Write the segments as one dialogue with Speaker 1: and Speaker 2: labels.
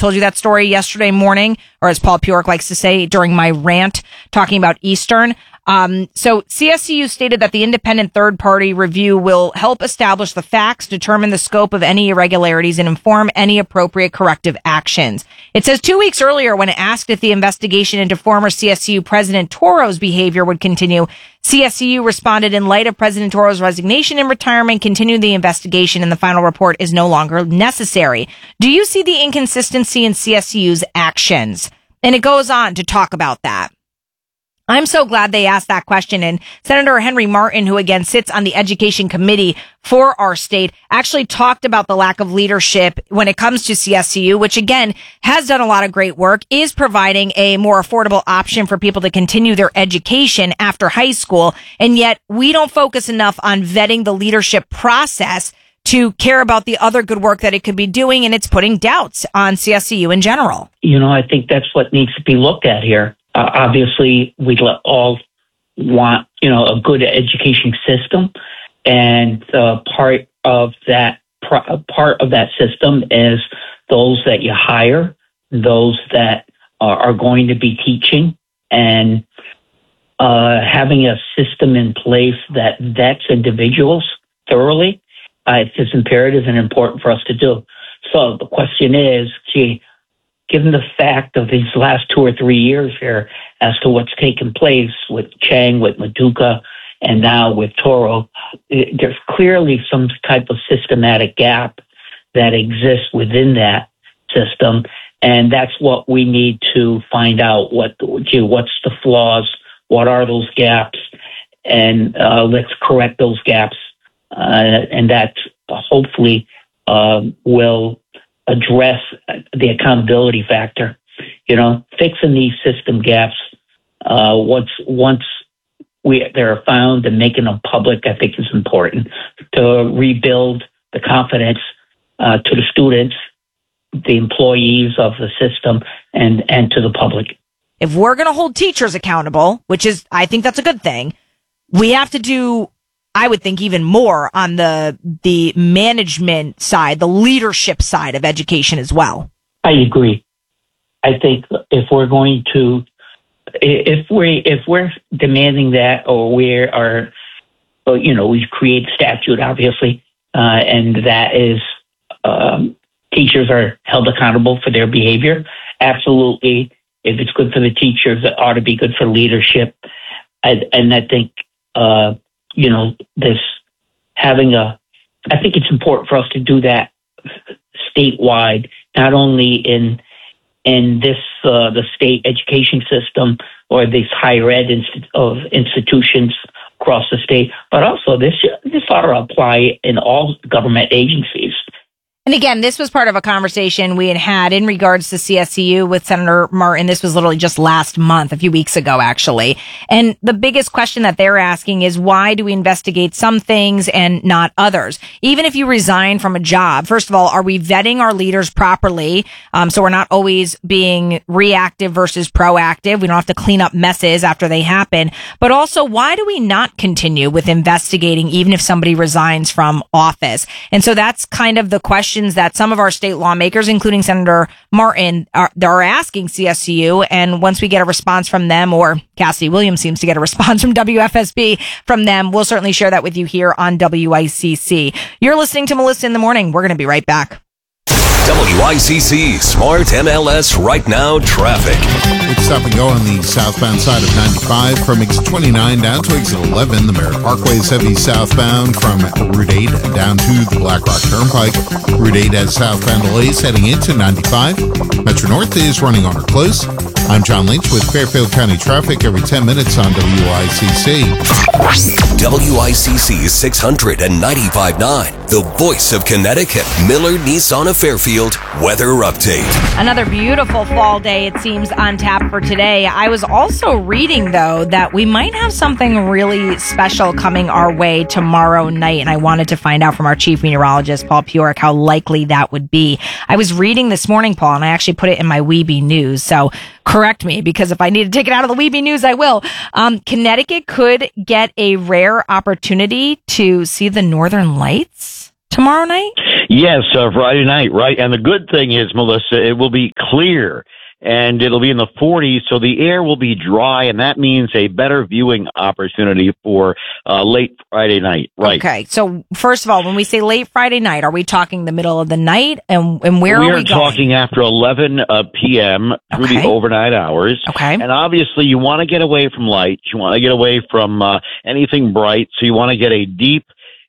Speaker 1: told you that story yesterday morning, or as Paul Purick likes to say, during my rant talking about Eastern. So CSCU stated that the independent third-party review will help establish the facts, determine the scope of any irregularities, and inform any appropriate corrective actions. It says 2 weeks earlier, when asked if the investigation into former CSCU President Toro's behavior would continue, CSCU responded, in light of President Toro's resignation and retirement, continue the investigation and the final report is no longer necessary. Do you see the inconsistency in CSCU's actions? And it goes on to talk about that. I'm so glad they asked that question. And Senator Henry Martin, who again sits on the education committee for our state, actually talked about the lack of leadership when it comes to CSCU, which again has done a lot of great work, is providing a more affordable option for people to continue their education after high school. And yet we don't focus enough on vetting the leadership process to care about the other good work that it could be doing. And it's putting doubts on CSCU in general.
Speaker 2: I think that's what needs to be looked at here. Obviously, we all want, a good education system, and part of that system is those that you hire, those that are going to be teaching, and having a system in place that vets individuals thoroughly is imperative and important for us to do. So the question is, given the fact of these last 2 or 3 years here as to what's taken place with Chang, with Maduka, and now with Toro, there's clearly some type of systematic gap that exists within that system. And that's what we need to find out. What's the flaws? What are those gaps? And let's correct those gaps. And that hopefully will address the accountability factor. Fixing these system gaps, once they're found and making them public, I think is important to rebuild the confidence to the students, the employees of the system, and to the public.
Speaker 1: If we're going to hold teachers accountable, which is, I think that's a good thing, we have to do, I would think, even more on the management side, the leadership side of education as well.
Speaker 2: I agree. I think if we're going to, if we're demanding that, or we create statute, obviously, and that is teachers are held accountable for their behavior. Absolutely. If it's good for the teachers, it ought to be good for leadership. And I think, I think it's important for us to do that statewide, not only in this, the state education system or these higher ed institutions across the state, but also this ought to apply in all government agencies.
Speaker 1: And again, this was part of a conversation we had in regards to CSCU with Senator Martin. This was literally just last month, a few weeks ago, actually. And the biggest question that they're asking is, why do we investigate some things and not others? Even if you resign from a job, first of all, are we vetting our leaders properly? So we're not always being reactive versus proactive. We don't have to clean up messes after they happen. But also, why do we not continue with investigating even if somebody resigns from office? And so that's kind of the question that some of our state lawmakers, including Senator Martin, are asking CSCU. And once we get a response from them, or Cassidy Williams seems to get a response from WFSB from them, we'll certainly share that with you here on WICC. You're listening to Melissa in the Morning. We're going to be right back.
Speaker 3: WICC Smart MLS Right Now Traffic.
Speaker 4: It's stop and go on the southbound side of 95 from exit 29 down to exit 11. The Merritt Parkway is heavy southbound from Route 8 down to the Black Rock Turnpike. Route 8 has southbound delays heading into 95. Metro North is running on or close. I'm John Lynch with Fairfield County Traffic every 10 minutes on WICC.
Speaker 3: WICC 695.9, the voice of Connecticut. Miller Nissan of Fairfield weather update.
Speaker 1: Another beautiful fall day, it seems, on tap for today. I was also reading, though, that we might have something really special coming our way tomorrow night, and I wanted to find out from our chief meteorologist, Paul Purick, how likely that would be. I was reading this morning, Paul, and I actually put it in my Weeby News, so correct me, because if I need to take it out of the Weeby News, I will. Connecticut could get a rare opportunity to see the Northern Lights tomorrow night?
Speaker 5: Yes, Friday night, right? And the good thing is, Melissa, it will be clear and it'll be in the 40s, so the air will be dry, and that means a better viewing opportunity for late Friday night, right?
Speaker 1: Okay, so first of all, when we say late Friday night, are we talking the middle of the night, and where are we going?
Speaker 5: We are talking after 11 p.m. through the overnight hours.
Speaker 1: Okay.
Speaker 5: And obviously, you want to get away from lights. You want to get away from anything bright, so you want to get a deep,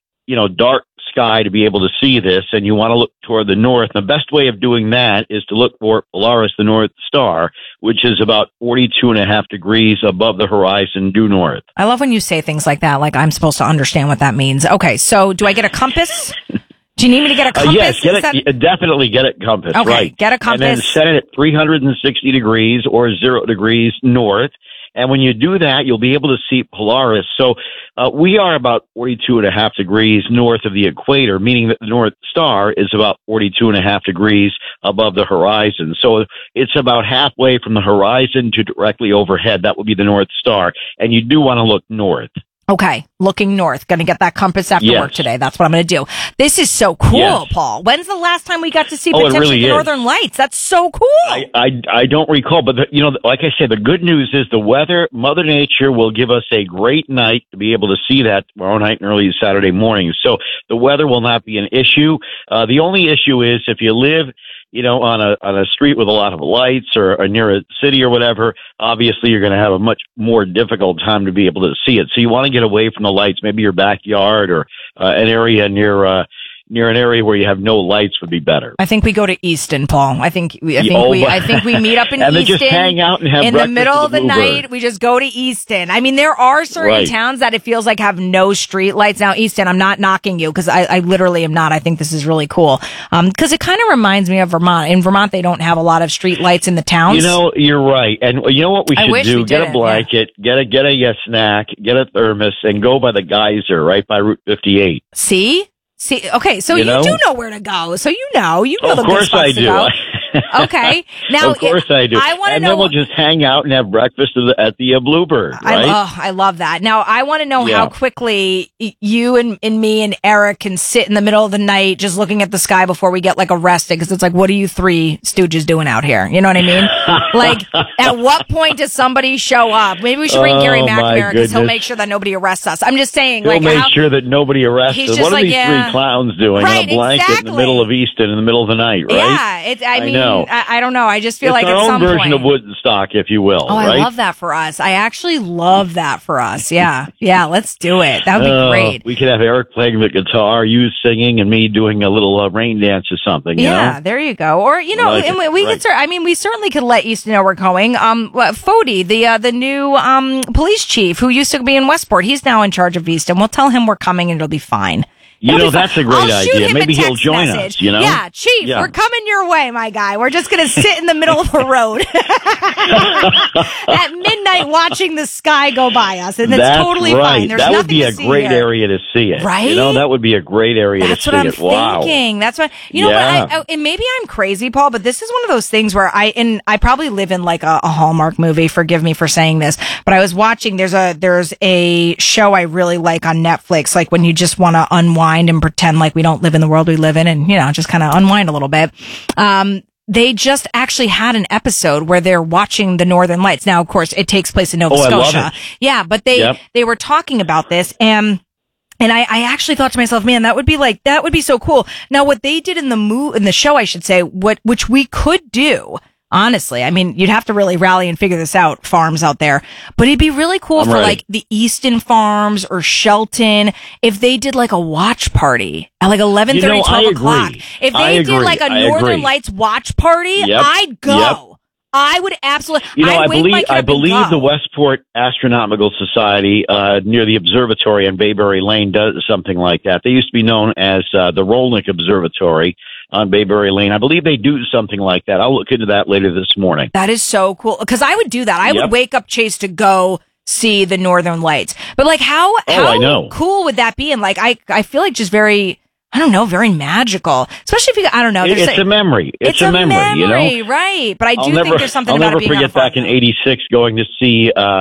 Speaker 5: dark sky to be able to see this, and you want to look toward the north. And the best way of doing that is to look for Polaris, the North Star, which is about 42.5 degrees above the horizon due north.
Speaker 1: I love when you say things like that, like I'm supposed to understand what that means. Okay, so do I get a compass? Do you need me to get a compass?
Speaker 5: Yes, definitely get a compass,
Speaker 1: okay,
Speaker 5: right.
Speaker 1: Get a compass.
Speaker 5: And then set it at 360 degrees or 0 degrees north. And when you do that, you'll be able to see Polaris. So we are about 42.5 degrees north of the equator, meaning that the North Star is about 42.5 degrees above the horizon. So it's about halfway from the horizon to directly overhead. That would be the North Star. And you do want to look north.
Speaker 1: Okay, looking north. Going to get that compass after work today. That's what I'm going to do. This is so cool, Paul. When's the last time we got to see potentially the Northern Lights? That's so cool.
Speaker 5: I don't recall, but like I said, the good news is the weather, Mother Nature will give us a great night to be able to see that tomorrow night and early Saturday morning. So the weather will not be an issue. The only issue is if you live on a street with a lot of lights or near a city or whatever, obviously you're going to have a much more difficult time to be able to see it. So you want to get away from the lights, maybe your backyard or an area near an area where you have no lights would be better.
Speaker 1: I think we go to Easton, Paul. I think we meet up in
Speaker 5: and
Speaker 1: Easton.
Speaker 5: Just hang out and have
Speaker 1: in the middle of the night. We just go to Easton. I mean, there are certain towns that it feels like have no street lights. Now, Easton, I'm not knocking you because I literally am not. I think this is really cool. Because it kind of reminds me of Vermont. In Vermont, they don't have a lot of street lights in the towns.
Speaker 5: You're right. And you know what we should do? Get a blanket, get a snack, get a thermos, and go by the geyser right by Route 58.
Speaker 1: See, okay, so you do know where to go. So you know the good spots to go. Okay. Now,
Speaker 5: of course I do.
Speaker 1: I want to know.
Speaker 5: And then we'll just hang out and have breakfast at the Bluebird, right?
Speaker 1: I love that. Now, I want to know how quickly you and me and Eric can sit in the middle of the night just looking at the sky before we get arrested. Because it's like, what are you three stooges doing out here? You know what I mean? At what point does somebody show up? Maybe we should bring Gary McNamara because he'll make sure that nobody arrests us. I'm just saying.
Speaker 5: He'll make sure that nobody arrests us. What are these three clowns doing
Speaker 1: on
Speaker 5: a blanket in the middle of Easton in the middle of the night, right?
Speaker 1: Yeah. I don't know. I just feel like
Speaker 5: it's our own version of Woodstock, if you will.
Speaker 1: Oh,
Speaker 5: right?
Speaker 1: I love that for us. I actually love that for us. Yeah. Yeah. Let's do it. That would be great.
Speaker 5: We could have Eric playing the guitar, you singing, and me doing a little rain dance or something.
Speaker 1: Yeah. There you go. Or, we could we certainly could let Easton know we're going. Fody, the new, police chief who used to be in Westport, he's now in charge of Easton. We'll tell him we're coming and it'll be fine.
Speaker 5: That's a great idea. Maybe he'll join us,
Speaker 1: Yeah, Chief, we're coming your way, my guy. We're just going to sit in the middle of the road at midnight watching the sky go by us, and it's totally fine. There's
Speaker 5: that would be a great
Speaker 1: here.
Speaker 5: area to see it.
Speaker 1: Right?
Speaker 5: That would be a great area to see it.
Speaker 1: That's what I'm thinking. That's what, but and maybe I'm crazy, Paul, but this is one of those things where I probably live in a Hallmark movie. Forgive me for saying this, but I was watching, there's a show I really like on Netflix, like when you just want to unwind and pretend like we don't live in the world we live in and, just kind of unwind a little bit. They just actually had an episode where they're watching the Northern Lights. Now, of course, it takes place in Nova Scotia.
Speaker 5: I love it.
Speaker 1: Yeah, but they were talking about this and I actually thought to myself, man, that would be so cool. Now, what they did in the show, I should say, which we could do. Honestly, I mean, you'd have to really rally and figure this out, farms out there. But it'd be really cool for the Easton farms or Shelton if they did a watch party at 11:30, 12 o'clock. If they did a Northern Lights watch party, I'd go. Yep. I would absolutely.
Speaker 5: I believe the Westport Astronomical Society near the observatory on Bayberry Lane does something like that. They used to be known as the Rolnick Observatory on Bayberry Lane. I believe they do something like that. I'll look into that later this morning.
Speaker 1: That is so cool because I would do that. I would wake up Chase to go see the Northern Lights. But how cool would that be? And I feel like just very. I don't know, very magical. Especially if I don't know.
Speaker 5: It's a memory. It's a memory,
Speaker 1: right. But I do think there's something about it being on a
Speaker 5: I'll never forget back in '86 going to see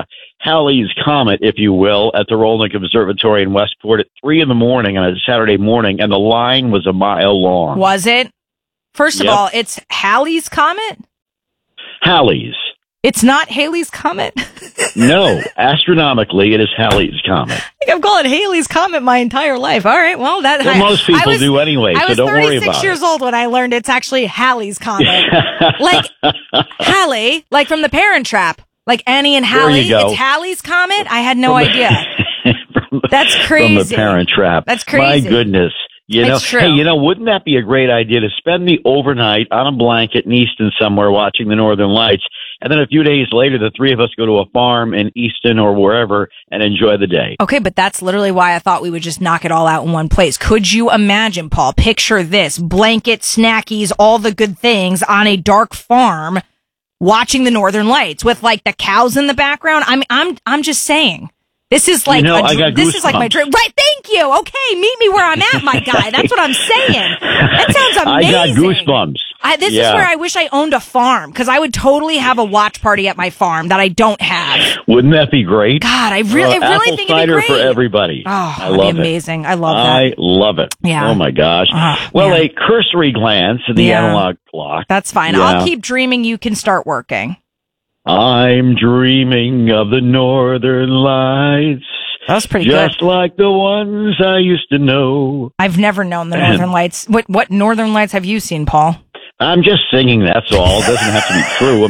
Speaker 5: Halley's Comet, if you will, at the Rolnick Observatory in Westport at 3 a.m. on a Saturday morning, and the line was a mile long.
Speaker 1: Was it? First of
Speaker 5: Yep.
Speaker 1: all, it's Halley's Comet?
Speaker 5: Halley's.
Speaker 1: It's not Halley's Comet?
Speaker 5: No, astronomically, it is Halley's Comet.
Speaker 1: I think I've called it Halley's Comet my entire life. All right, well,
Speaker 5: Most people do anyway, so don't worry about it.
Speaker 1: I was 36 years old when I learned it's actually Halley's Comet. Like Halley, like from The Parent Trap. Like Annie and Hallie, it's Halley's Comet? I had no idea. That's crazy.
Speaker 5: From The Parent Trap.
Speaker 1: That's crazy.
Speaker 5: My goodness.
Speaker 1: It's true.
Speaker 5: Hey, wouldn't that be a great idea to spend the overnight on a blanket in Easton somewhere watching the Northern Lights, and then a few days later, the three of us go to a farm in Easton or wherever and enjoy the day?
Speaker 1: Okay, but that's literally why I thought we would just knock it all out in one place. Could you imagine, Paul? Picture this: blanket, snackies, all the good things on a dark farm, watching the Northern Lights with like the cows in the background. I'm just saying. This is like this is like my dream. Right, thank you. Okay, meet me where I'm at, my guy. That's what I'm saying. That sounds amazing.
Speaker 5: I got goosebumps.
Speaker 1: This is where I wish I owned a farm, because I would totally have a watch party at my farm that I don't have.
Speaker 5: Wouldn't that be great?
Speaker 1: God, I really think it'd be great.
Speaker 5: For everybody.
Speaker 1: Oh,
Speaker 5: I love it.
Speaker 1: Amazing. I love that.
Speaker 5: I love it.
Speaker 1: Yeah.
Speaker 5: Oh my gosh. Well, a cursory glance at the analog clock.
Speaker 1: That's fine.
Speaker 5: Yeah.
Speaker 1: I'll keep dreaming. You can start working.
Speaker 5: I'm dreaming of the Northern Lights.
Speaker 1: That was pretty good.
Speaker 5: Just like the ones I used to know.
Speaker 1: I've never known the Northern Lights. What Northern Lights have you seen, Paul?
Speaker 5: I'm just singing, that's all. It doesn't have to be true.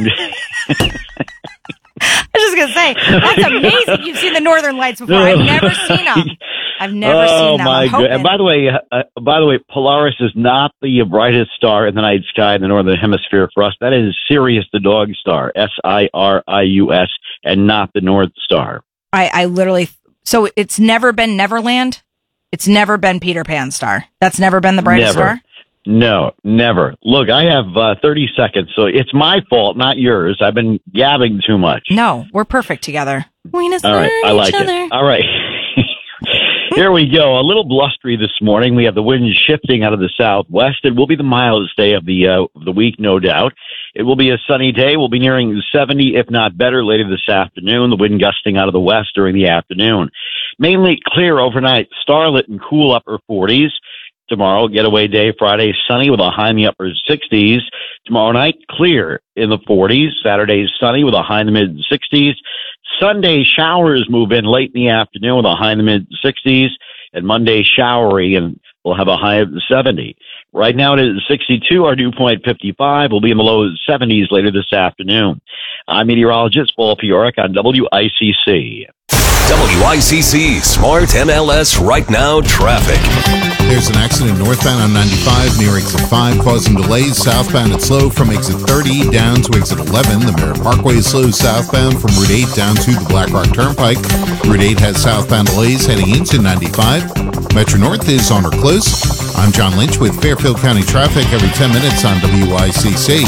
Speaker 1: I was just going to say, that's amazing. You've seen the Northern Lights before. I've never seen them. I've never seen them.
Speaker 5: Oh, my God. And by the way, Polaris is not the brightest star in the night sky in the Northern Hemisphere for us. That is Sirius the Dog Star, Sirius, and not the North Star.
Speaker 1: I literally... So it's never been Neverland? It's never been Peter Pan star? That's never been the brightest star?
Speaker 5: No, never. Look, I have 30 seconds, so it's my fault, not yours. I've been gabbing too much.
Speaker 1: No, we're perfect together.
Speaker 5: All right, I like it. All right. Here we go. A little blustery this morning. We have the wind shifting out of the southwest. It will be the mildest day of the week, no doubt. It will be a sunny day. We'll be nearing 70, if not better, later this afternoon. The wind gusting out of the west during the afternoon. Mainly clear overnight, starlit and cool upper 40s. Tomorrow, getaway day, Friday, sunny with a high in the upper 60s. Tomorrow night, clear in the 40s. Saturday, sunny with a high in the mid 60s. Sunday, showers move in late in the afternoon with a high in the mid 60s. And Monday, showery, and we'll have a high of 70. Right now it is 62. Our dew point 55. We'll be in the low 70s later this afternoon. I'm meteorologist Paul Piorek on WICC.
Speaker 3: WICC Smart MLS Right Now Traffic.
Speaker 4: There's an accident northbound on 95 near exit 5 causing delays. Southbound it's slow from exit 30 down to exit 11. The Merritt Parkway is slow southbound from Route 8 down to the Black Rock Turnpike. Route 8 has southbound delays heading into 95. Metro North is on or close. I'm John Lynch with Fairfield County traffic every 10 minutes on WICC.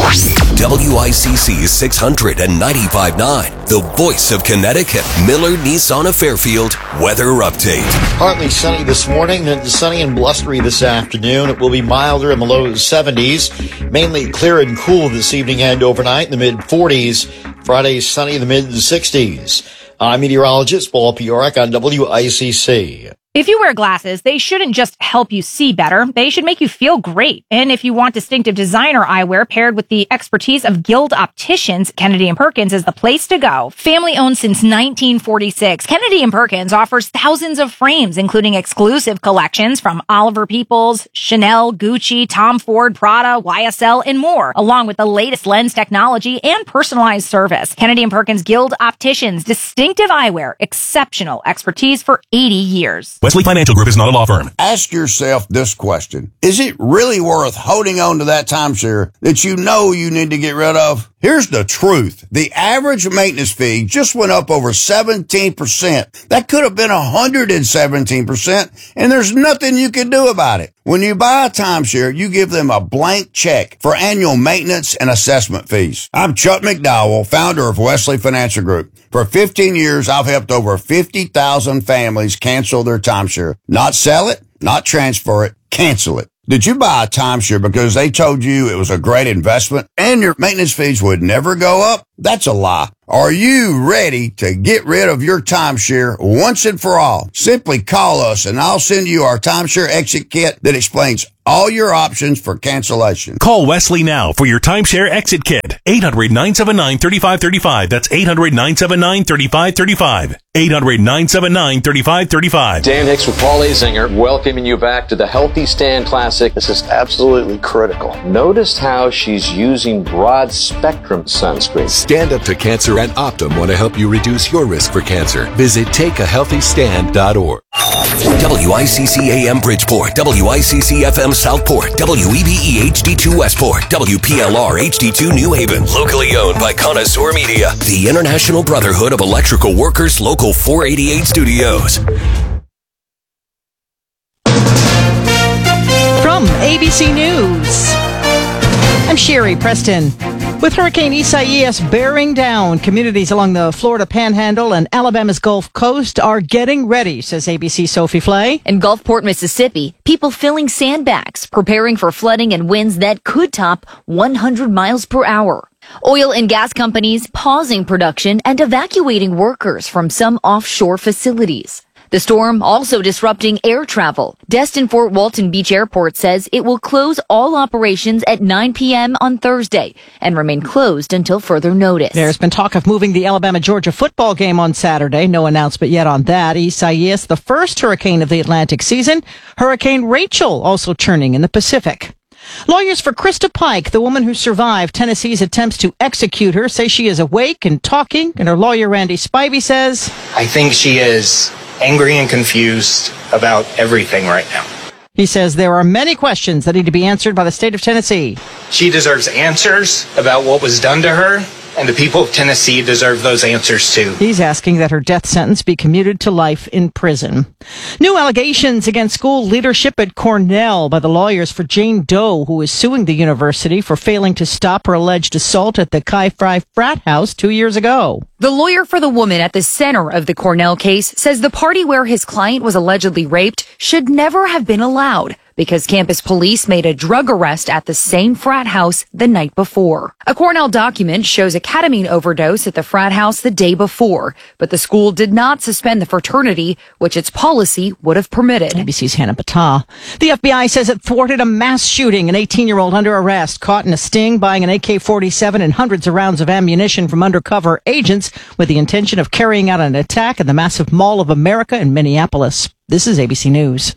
Speaker 3: WICC 695.9, the voice of Connecticut. Miller Nissan of Fairfield weather update.
Speaker 6: Partly sunny this morning, then sunny and blustery this afternoon. It will be milder in the low 70s, mainly clear and cool this evening and overnight in the mid 40s. Friday sunny in the mid 60s. I'm meteorologist Paul Piorek on WICC.
Speaker 1: If you wear glasses, they shouldn't just help you see better. They should make you feel great. And if you want distinctive designer eyewear paired with the expertise of Guild Opticians, Kennedy & Perkins is the place to go. Family owned since 1946, Kennedy & Perkins offers thousands of frames, including exclusive collections from Oliver Peoples, Chanel, Gucci, Tom Ford, Prada, YSL, and more, along with the latest lens technology and personalized service. Kennedy & Perkins Guild Opticians, distinctive eyewear, exceptional expertise for 80 years.
Speaker 7: Wesley Financial Group is not a law firm.
Speaker 8: Ask yourself this question. Is it really worth holding on to that timeshare that you know you need to get rid of? Here's the truth. The average maintenance fee just went up over 17%. That could have been 117%, and there's nothing you can do about it. When you buy a timeshare, you give them a blank check for annual maintenance and assessment fees. I'm Chuck McDowell, founder of Wesley Financial Group. For 15 years, I've helped over 50,000 families cancel their timeshare. Not sell it, not transfer it, cancel it. Did you buy a timeshare because they told you it was a great investment and your maintenance fees would never go up? That's a lie. Are you ready to get rid of your timeshare once and for all? Simply call us and I'll send you our timeshare exit kit that explains all your options for cancellation.
Speaker 7: Call Wesley now for your timeshare exit kit. 800-979-3535. That's 800-979-3535. 800-979-3535.
Speaker 9: Dan Hicks with Paul Azinger, welcoming you back to the Healthy Stand Classic. This is absolutely critical. Notice how she's using broad spectrum sunscreen.
Speaker 3: Stand Up to Cancer and Optum want to help you reduce your risk for cancer. Visit takeahealthystand.org. WICC AM Bridgeport, WICC FM Southport, WEBE HD2 Westport, WPLR HD2 New Haven. Locally owned by Connoisseur Media, the International Brotherhood of Electrical Workers, Local 488 Studios.
Speaker 10: From ABC News, I'm Sherry Preston. With Hurricane Isaias bearing down, communities along the Florida Panhandle and Alabama's Gulf Coast are getting ready, says ABC Sophie Flay.
Speaker 11: In Gulfport, Mississippi, people filling sandbags, preparing for flooding and winds that could top 100 miles per hour. Oil and gas companies pausing production and evacuating workers from some offshore facilities. The storm also disrupting air travel. Destin Fort Walton Beach Airport says it will close all operations at 9 p.m. on Thursday and remain closed until further notice.
Speaker 10: There's been talk of moving the Alabama-Georgia football game on Saturday. No announcement yet on that. Isaias, the first hurricane of the Atlantic season. Hurricane Rachel also churning in the Pacific. Lawyers for Krista Pike, the woman who survived Tennessee's attempts to execute her, say she is awake and talking, and her lawyer Randy Spivey says,
Speaker 12: I think she is angry and confused about everything right now.
Speaker 10: He says there are many questions that need to be answered by the state of Tennessee.
Speaker 12: She deserves answers about what was done to her, and the people of Tennessee deserve those answers too.
Speaker 10: He's asking that her death sentence be commuted to life in prison. New allegations against school leadership at Cornell by the lawyers for Jane Doe, who is suing the university for failing to stop her alleged assault at the Chi Phi frat house 2 years ago.
Speaker 1: The lawyer for the woman at the center of the Cornell case says the party where his client was allegedly raped should never have been allowed because campus police made a drug arrest at the same frat house the night before. A Cornell document shows a ketamine overdose at the frat house the day before, but the school did not suspend the fraternity, which its policy would have permitted.
Speaker 10: ABC's Hannah Battah. The FBI says it thwarted a mass shooting, an 18-year-old under arrest, caught in a sting, buying an AK-47 and hundreds of rounds of ammunition from undercover agents with the intention of carrying out an attack at the massive Mall of America in Minneapolis. This is ABC News.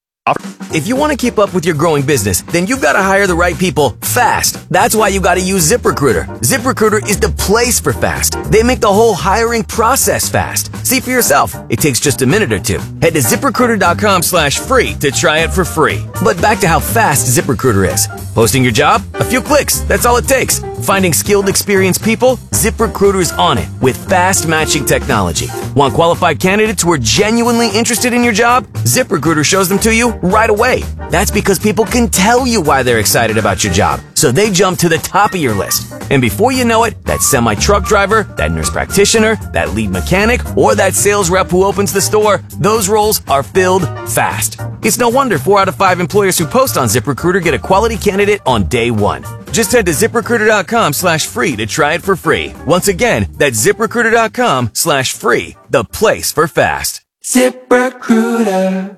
Speaker 13: If you want to keep up with your growing business, then you've got to hire the right people fast. That's why you got to use ZipRecruiter. ZipRecruiter is the place for fast. They make the whole hiring process fast. See for yourself. It takes just a minute or two. Head to ZipRecruiter.com/free to try it for free. But back to how fast ZipRecruiter is. Posting your job? A few clicks. That's all it takes. Finding skilled, experienced people? ZipRecruiter's on it with fast matching technology. Want qualified candidates who are genuinely interested in your job? ZipRecruiter shows them to you right away. That's because people can tell you why they're excited about your job, so they jump to the top of your list. And before you know it, that semi-truck driver, that nurse practitioner, that lead mechanic, or that sales rep who opens the store, those roles are filled fast. It's no wonder 4 out of 5 employers who post on ZipRecruiter get a quality candidate on day one. Just head to ZipRecruiter.com/free to try it for free. Once again, that's ZipRecruiter.com/free, the place for fast. ZipRecruiter.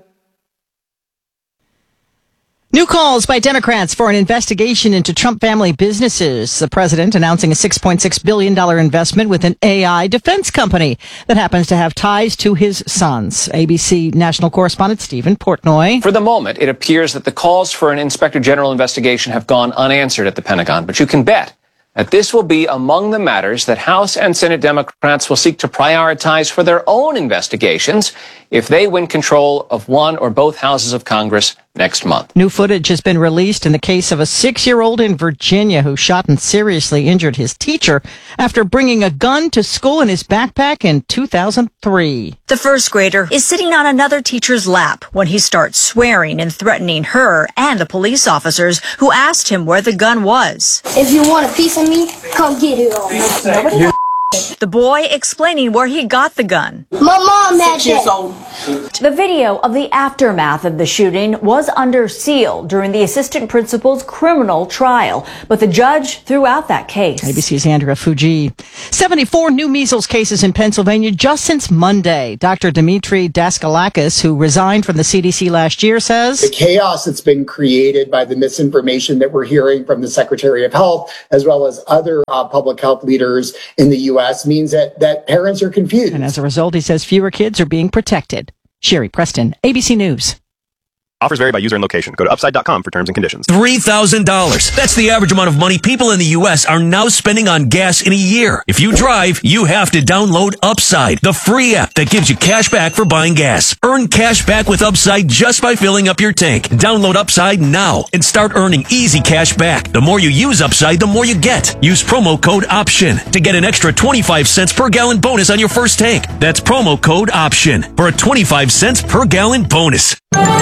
Speaker 10: New calls by Democrats for an investigation into Trump family businesses. The president announcing a $6.6 billion investment with an AI defense company that happens to have ties to his sons. ABC national correspondent Stephen Portnoy.
Speaker 14: For the moment, it appears that the calls for an inspector general investigation have gone unanswered at the Pentagon, but you can bet that this will be among the matters that House and Senate Democrats will seek to prioritize for their own investigations if they win control of one or both houses of Congress next month.
Speaker 10: New footage has been released in the case of a 6-year-old in Virginia who shot and seriously injured his teacher after bringing a gun to school in his backpack in 2003.
Speaker 15: The first grader is sitting on another teacher's lap when he starts swearing and threatening her and the police officers who asked him where the gun was.
Speaker 16: If you want a piece of me, come get it all.
Speaker 15: The boy explaining where he got the gun.
Speaker 16: My mom had that.
Speaker 15: The video of the aftermath of the shooting was under seal during the assistant principal's criminal trial, but the judge threw out that case.
Speaker 10: ABC's Andrea Fuji. 74 new measles cases in Pennsylvania just since Monday. Dr. Dimitri Daskalakis, who resigned from the CDC last year, says
Speaker 17: the chaos that's been created by the misinformation that we're hearing from the Secretary of Health, as well as other public health leaders in the U.S., means that parents are confused.
Speaker 10: And as a result, he says fewer kids are being protected. Sherry Preston, ABC News.
Speaker 18: Offers vary by user and location. Go to upside.com for terms and conditions.
Speaker 7: $3,000. That's the average amount of money people in the U.S. are now spending on gas in a year. If you drive, you have to download Upside, the free app that gives you cash back for buying gas. Earn cash back with Upside just by filling up your tank. Download Upside now and start earning easy cash back. The more you use Upside, the more you get. Use promo code OPTION to get an extra 25 cents per gallon bonus on your first tank. That's promo code OPTION for a 25 cents per gallon bonus.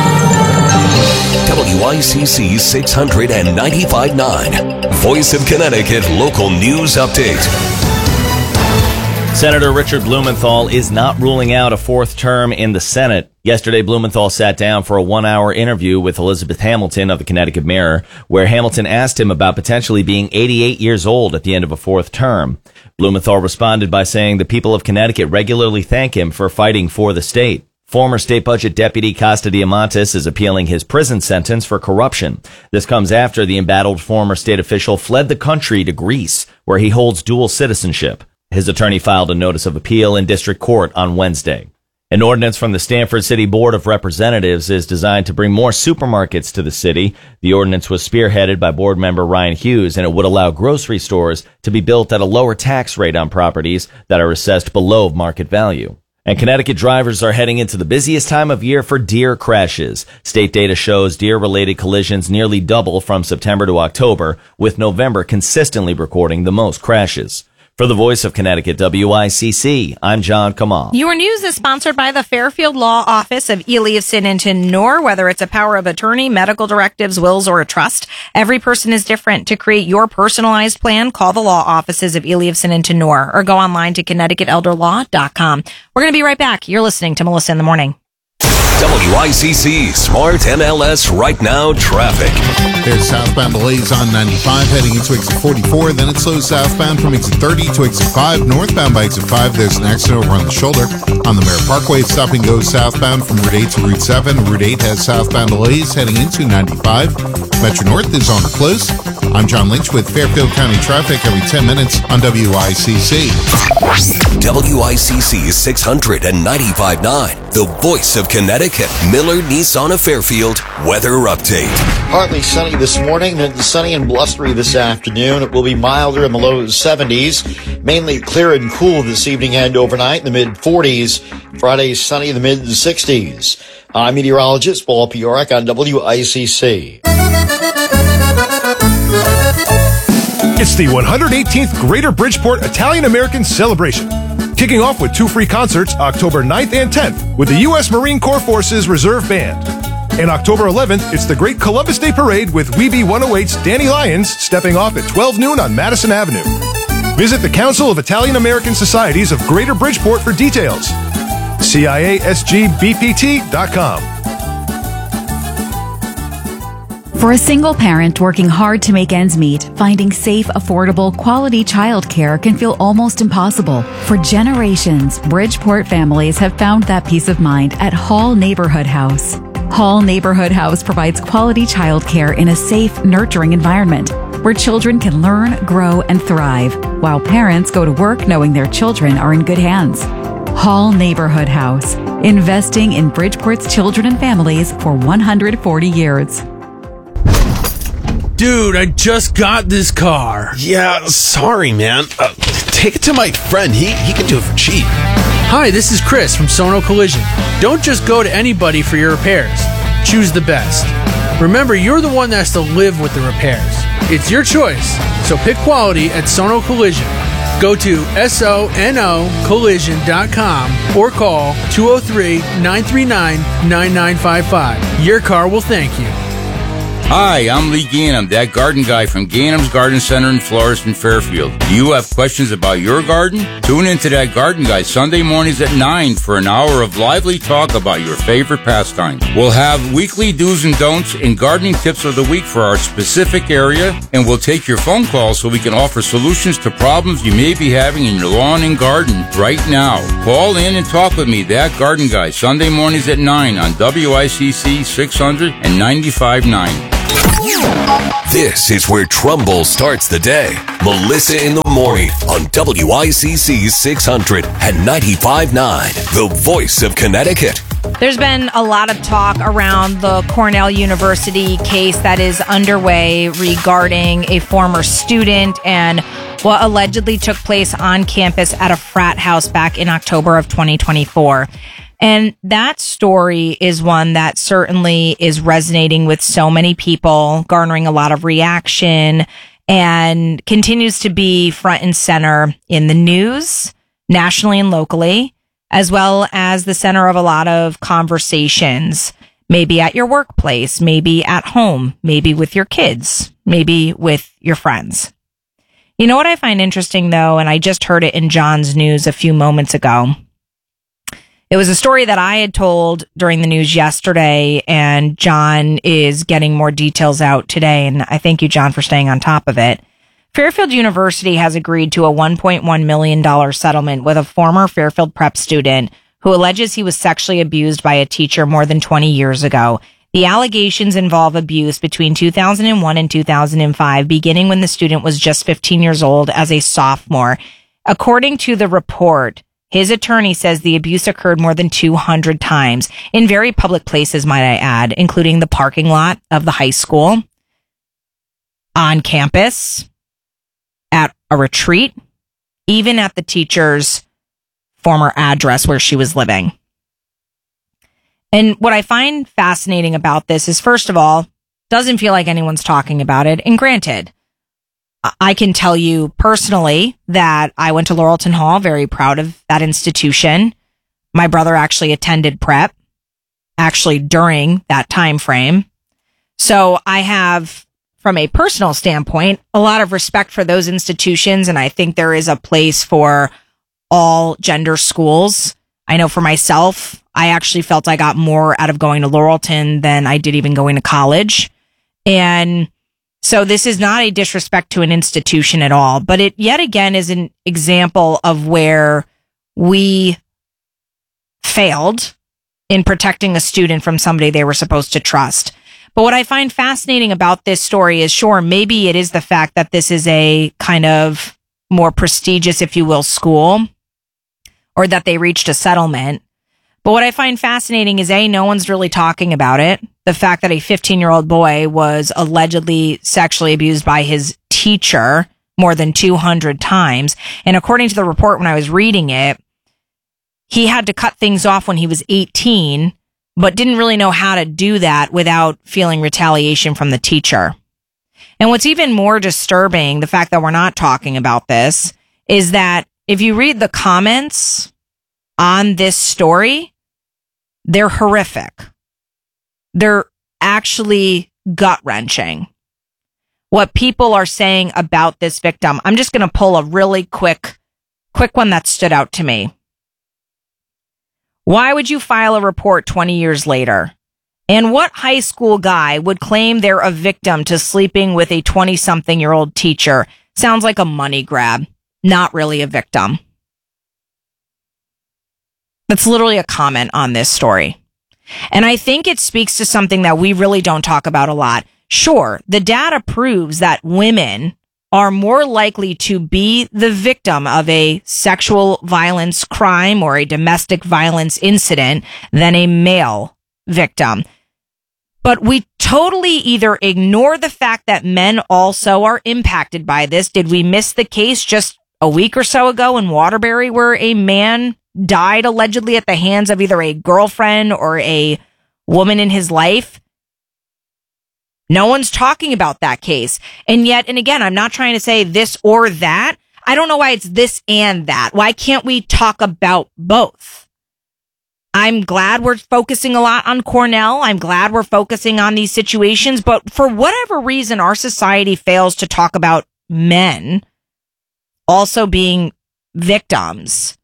Speaker 3: WICC 695.9, Voice of Connecticut Local News Update.
Speaker 19: Senator Richard Blumenthal is not ruling out a fourth term in the Senate. Yesterday, Blumenthal sat down for a 1-hour interview with Elizabeth Hamilton of the Connecticut Mirror, where Hamilton asked him about potentially being 88 years old at the end of a fourth term. Blumenthal responded by saying the people of Connecticut regularly thank him for fighting for the state. Former State Budget Deputy Costa Diamantis is appealing his prison sentence for corruption. This comes after the embattled former state official fled the country to Greece, where he holds dual citizenship. His attorney filed a notice of appeal in district court on Wednesday. An ordinance from the Stamford City Board of Representatives is designed to bring more supermarkets to the city. The ordinance was spearheaded by board member Ryan Hughes, and it would allow grocery stores to be built at a lower tax rate on properties that are assessed below market value. And Connecticut drivers are heading into the busiest time of year for deer crashes. State data shows deer-related collisions nearly double from September to October, with November consistently recording the most crashes. For the Voice of Connecticut, WICC, I'm John Kamal.
Speaker 1: Your news is sponsored by the Fairfield Law Office of Eliasson and Tenor. Whether it's a power of attorney, medical directives, wills, or a trust, every person is different. To create your personalized plan, call the law offices of Eliasson and Tenor or go online to ConnecticutElderLaw.com. We're going to be right back. You're listening to Melissa in the Morning.
Speaker 3: WICC Smart MLS Right Now Traffic.
Speaker 4: There's southbound delays on 95 heading into exit 44. Then it slows southbound from exit 30 to exit 5. Northbound by exit 5, there's an accident over on the shoulder. On the Merritt Parkway, stop and go southbound from Route 8 to Route 7. Route 8 has southbound delays heading into 95. Metro North is on or close. I'm John Lynch with Fairfield County traffic every 10 minutes on WICC.
Speaker 3: WICC 695.9, the Voice of Connecticut. Miller Nissan of Fairfield weather update.
Speaker 6: Partly sunny this morning, then sunny and blustery this afternoon. It will be milder in the low 70s, mainly clear and cool this evening and overnight in the mid 40s. Friday sunny in the mid 60s. I'm meteorologist Paul Piorek on WICC.
Speaker 20: It's the 118th Greater Bridgeport Italian American Celebration. Kicking off with 2 free concerts October 9th and 10th with the U.S. Marine Corps Forces Reserve Band. And October 11th, it's the Great Columbus Day Parade with WeBe 108's Danny Lyons stepping off at 12 noon on Madison Avenue. Visit the Council of Italian American Societies of Greater Bridgeport for details. CIASGBPT.com.
Speaker 21: For a single parent working hard to make ends meet, finding safe, affordable, quality childcare can feel almost impossible. For generations, Bridgeport families have found that peace of mind at Hall Neighborhood House. Hall Neighborhood House provides quality childcare in a safe, nurturing environment where children can learn, grow, and thrive, while parents go to work knowing their children are in good hands. Hall Neighborhood House, investing in Bridgeport's children and families for 140 years.
Speaker 22: Dude, I just got this car.
Speaker 23: Yeah, sorry, man. Take it to my friend. He can do it for cheap.
Speaker 22: Hi, this is Chris from Sono Collision. Don't just go to anybody for your repairs. Choose the best. Remember, you're the one that has to live with the repairs. It's your choice, so pick quality at Sono Collision. Go to sonocollision.com or call 203-939-9955. Your car will thank you.
Speaker 2: Hi, I'm Lee Ganem, that garden guy from Ganem's Garden Center and Florist in Fairfield. Do you have questions about your garden? Tune into that garden guy Sunday mornings at 9 for an hour of lively talk about your favorite pastimes. We'll have weekly do's and don'ts and gardening tips of the week for our specific area, and we'll take your phone calls so we can offer solutions to problems you may be having in your lawn and garden right now. Call in and talk with me, that garden guy, Sunday mornings at 9 on WICC 600 and 95.9.
Speaker 3: This is where Trumbull starts the day. Melissa in the morning on WICC 600 and 95.9, the voice of Connecticut.
Speaker 1: There's been a lot of talk around the Cornell University case that is underway regarding a former student and what allegedly took place on campus at a frat house back in October of 2024. And that story is one that certainly is resonating with so many people, garnering a lot of reaction, and continues to be front and center in the news, nationally and locally, as well as the center of a lot of conversations, maybe at your workplace, maybe at home, maybe with your kids, maybe with your friends. You know what I find interesting, though, and I just heard it in John's news a few moments ago. It was a story that I had told during the news yesterday, and John is getting more details out today, and I thank you, John, for staying on top of it. Fairfield University has agreed to a $1.1 million settlement with a former Fairfield Prep student who alleges he was sexually abused by a teacher more than 20 years ago. The allegations involve abuse between 2001 and 2005, beginning when the student was just 15 years old as a sophomore. According to the report, his attorney says the abuse occurred more than 200 times in very public places, might I add, including the parking lot of the high school, on campus, at a retreat, even at the teacher's former address where she was living. And what I find fascinating about this is, first of all, doesn't feel like anyone's talking about it. And granted, I can tell you personally that I went to Laurelton Hall, very proud of that institution. My brother actually attended prep, actually during that time frame. So I have, from a personal standpoint, a lot of respect for those institutions, and I think there is a place for all gender schools. I know for myself, I actually felt I got more out of going to Laurelton than I did even going to college. And so this is not a disrespect to an institution at all, but it yet again is an example of where we failed in protecting a student from somebody they were supposed to trust. But what I find fascinating about this story is, sure, maybe it is the fact that this is a kind of more prestigious, if you will, school, or that they reached a settlement. But what I find fascinating is, A, no one's really talking about it. The fact that a 15-year-old boy was allegedly sexually abused by his teacher more than 200 times. And according to the report, when I was reading it, he had to cut things off when he was 18, but didn't really know how to do that without feeling retaliation from the teacher. And what's even more disturbing, the fact that we're not talking about this, is that if you read the comments on this story, they're horrific. They're actually gut-wrenching. What people are saying about this victim. I'm just going to pull a really quick one that stood out to me. Why would you file a report 20 years later? And what high school guy would claim they're a victim to sleeping with a 20-something-year-old teacher? Sounds like a money grab, not really a victim. That's literally a comment on this story. And I think it speaks to something that we really don't talk about a lot. Sure, the data proves that women are more likely to be the victim of a sexual violence crime or a domestic violence incident than a male victim. But we totally either ignore the fact that men also are impacted by this. Did we miss the case just a week or so ago in Waterbury where a man died allegedly at the hands of either a girlfriend or a woman in his life? No one's talking about that case. And yet, and again, I'm not trying to say this or that. I don't know why it's this and that. Why can't we talk about both? I'm glad we're focusing a lot on Cornell. I'm glad we're focusing on these situations. But for whatever reason, our society fails to talk about men also being victims.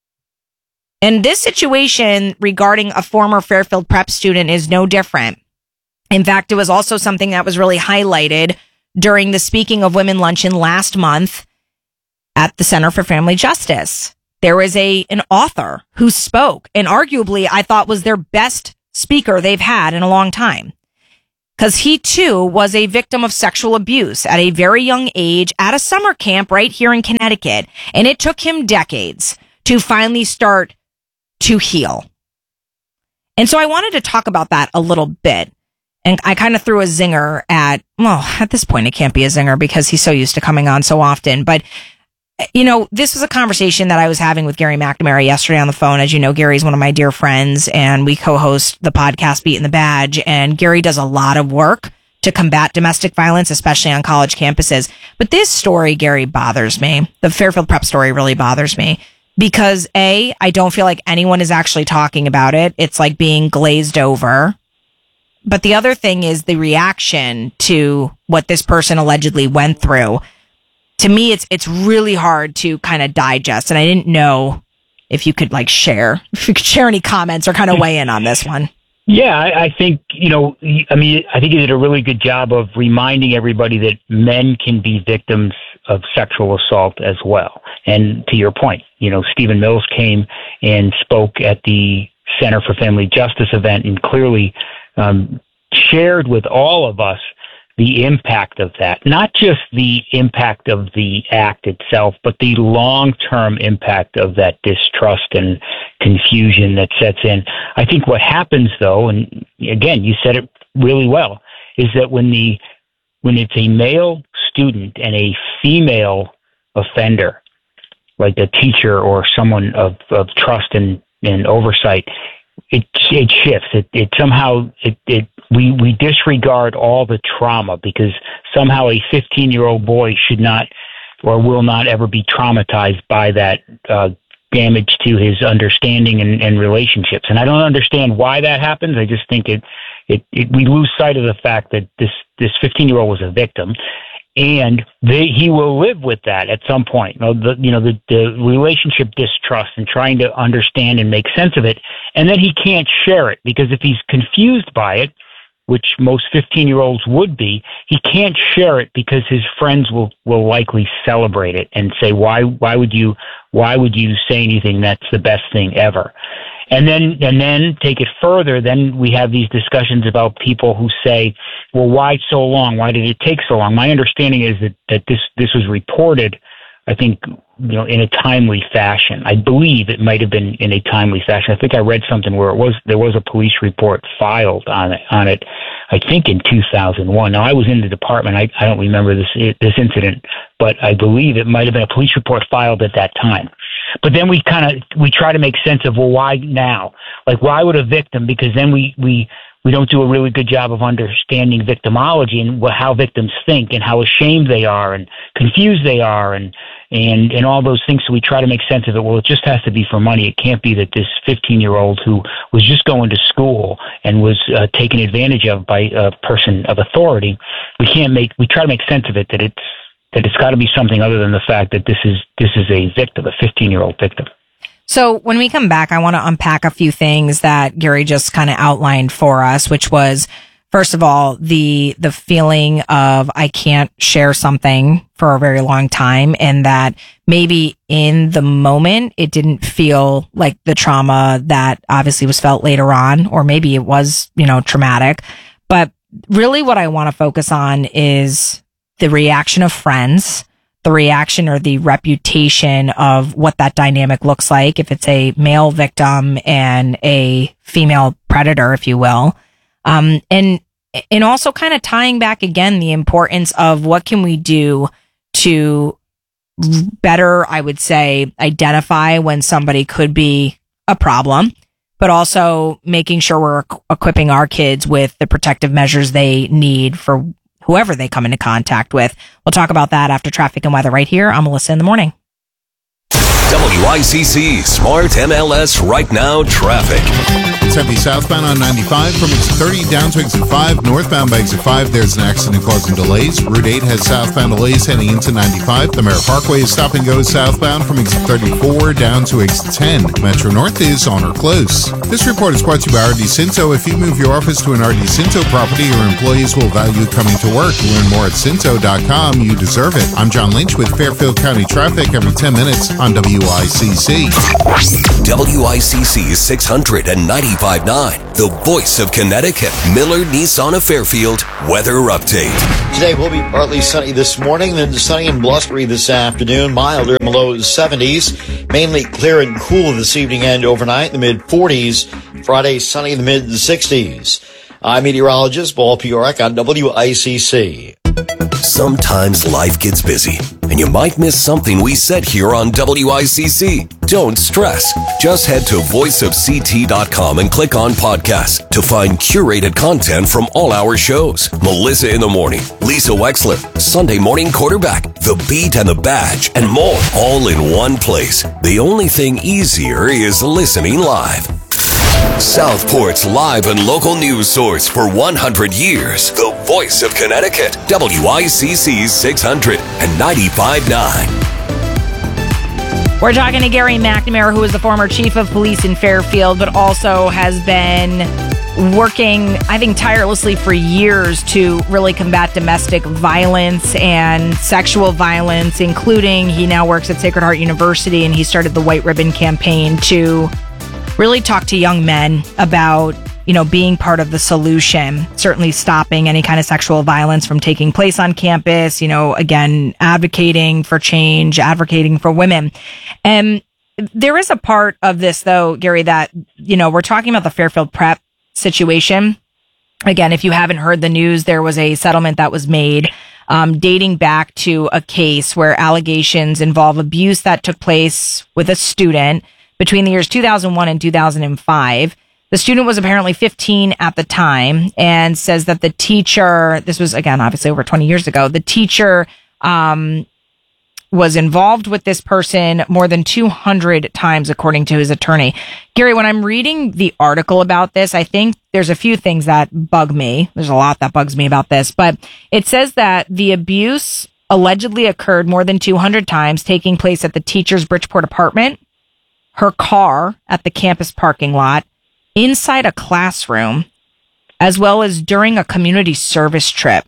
Speaker 1: And this situation regarding a former Fairfield Prep student is no different. In fact, it was also something that was really highlighted during the Speaking of Women luncheon last month at the Center for Family Justice. There was an author who spoke, and arguably I thought was their best speaker they've had in a long time. Because he too was a victim of sexual abuse at a very young age at a summer camp right here in Connecticut. And it took him decades to finally start to heal. And so I wanted to talk about that a little bit. And I kind of threw a zinger at this point it can't be a zinger because he's so used to coming on so often. But you know, this was a conversation that I was having with Gary McNamara yesterday on the phone. As you know, Gary's one of my dear friends, and we co-host the podcast Beating the Badge. And Gary does a lot of work to combat domestic violence, especially on college campuses. But this story, Gary, bothers me. The Fairfield Prep story really bothers me because I don't feel like anyone is actually talking about it. It's like being glazed over. But the other thing is the reaction to what this person allegedly went through. To me, it's really hard to kind of digest, and I didn't know if you could share any comments or kind of weigh in on this one.
Speaker 5: Yeah, I think, I think you did a really good job of reminding everybody that men can be victims of sexual assault as well. And to your point, Stephen Mills came and spoke at the Center for Family Justice event and clearly shared with all of us the impact of that, not just the impact of the act itself, but the long-term impact of that distrust and confusion that sets in. I think what happens, though, and again, you said it really well, is that when it's a male student and a female offender, like a teacher or someone of trust and oversight, it shifts. It somehow we disregard all the trauma because somehow a 15-year-old boy should not or will not ever be traumatized by that damage to his understanding and relationships. And I don't understand why that happens. I just think we lose sight of the fact that this 15-year-old was a victim. And he will live with that at some point. The relationship distrust and trying to understand and make sense of it. And then he can't share it because if he's confused by it, which most 15-year-olds would be, he can't share it because his friends will likely celebrate it and say, why would you say anything that's the best thing ever? And then take it further. Then we have these discussions about people who say, well, why so long? Why did it take so long? My understanding is that this was reported, I think, in a timely fashion. I believe it might have been in a timely fashion. I think I read something where there was a police report filed on it, I think in 2001. Now I was in the department. I don't remember this incident, but I believe it might have been a police report filed at that time. But then we try to make sense of, well, why now? Like, why would a victim? Because then we don't do a really good job of understanding victimology and how victims think and how ashamed they are and confused they are and all those things. So we try to make sense of it. Well, it just has to be for money. It can't be that this 15-year-old who was just going to school and was taken advantage of by a person of authority. We try to make sense of it that it's got to be something other than the fact that this is a victim, a 15-year-old victim.
Speaker 1: So when we come back, I want to unpack a few things that Gary just kind of outlined for us, which was, first of all, the feeling of I can't share something for a very long time, and that maybe in the moment it didn't feel like the trauma that obviously was felt later on, or maybe it was, traumatic. But really what I want to focus on is the reaction of friends, the reaction or the reputation of what that dynamic looks like, if it's a male victim and a female predator, if you will. And also kind of tying back again the importance of what can we do to better, I would say, identify when somebody could be a problem, but also making sure we're equipping our kids with the protective measures they need for whoever they come into contact with. We'll talk about that after traffic and weather right here on Melissa in the Morning.
Speaker 3: WICC Smart MLS Right Now Traffic.
Speaker 4: It's heavy southbound on 95 from exit 30 down to exit 5. Northbound by exit 5, there's an accident causing delays. Route 8 has southbound delays heading into 95. The Merritt Parkway is stop and go southbound from exit 34 down to exit 10. Metro North is on or close. This report is brought to you by RD Cinto. If you move your office to an RD Cinto property, your employees will value coming to work. Learn more at Cinto.com. You deserve it. I'm John Lynch with Fairfield County Traffic every 10 minutes on WICC.
Speaker 3: WICC 695.9, the voice of Connecticut. Miller Nissan of Fairfield weather update.
Speaker 6: Today will be partly sunny this morning, then sunny and blustery this afternoon, milder in the low 70s, mainly clear and cool this evening and overnight in the mid-40s. Friday, sunny in the mid-60s. I'm meteorologist Paul Piorek on WICC.
Speaker 3: Sometimes life gets busy, and you might miss something we said here on WICC. Don't stress. Just head to voiceofct.com and click on podcasts to find curated content from all our shows. Melissa in the Morning, Lisa Wexler, Sunday Morning Quarterback, The Beat and the Badge, and more, all in one place. The only thing easier is listening live. Southport's live and local news source for 100 years. The voice of Connecticut. WICC 695.9.
Speaker 1: We're talking to Gary McNamara, who is the former chief of police in Fairfield, but also has been working, I think, tirelessly for years to really combat domestic violence and sexual violence, including he now works at Sacred Heart University, and he started the White Ribbon Campaign to really talk to young men about, being part of the solution, certainly stopping any kind of sexual violence from taking place on campus, again, advocating for change, advocating for women. And there is a part of this, though, Gary, that, we're talking about the Fairfield Prep situation. Again, if you haven't heard the news, there was a settlement that was made dating back to a case where allegations involve abuse that took place with a student between the years 2001 and 2005. The student was apparently 15 at the time and says that the teacher, this was, again, obviously over 20 years ago, the teacher was involved with this person more than 200 times, according to his attorney. Gary, when I'm reading the article about this, I think there's a few things that bug me. There's a lot that bugs me about this, but it says that the abuse allegedly occurred more than 200 times, taking place at the teacher's Bridgeport apartment, her car at the campus parking lot, inside a classroom, as well as during a community service trip.